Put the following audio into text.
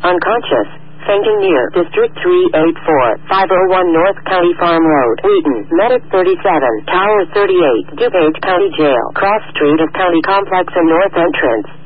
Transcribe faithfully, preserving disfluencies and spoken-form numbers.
unconscious, fainting near District three eighty-four, five oh one North County Farm Road, Wheaton, Medic thirty-seven, Tower thirty-eight, DuPage County Jail, Cross Street of County Complex and North Entrance.